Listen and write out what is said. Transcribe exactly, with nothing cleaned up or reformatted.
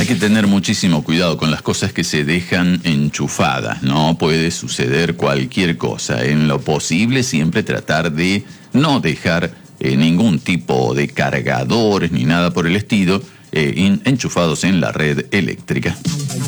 que tener muchísimo cuidado con las cosas que se dejan enchufadas, ¿no? Puede suceder cualquier cosa. En lo posible, siempre tratar de no dejar eh, ningún tipo de cargadores ni nada por el estilo eh, enchufados en la red eléctrica.